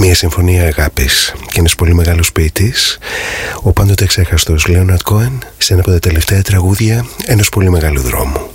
Μια συμφωνία αγάπης. Και ένας πολύ μεγάλος ποιητής, ο πάντοτε εξέχαστος Λέοναρντ Κόεν, σε ένα από τα τελευταία τραγούδια ενός πολύ μεγάλου δρόμου.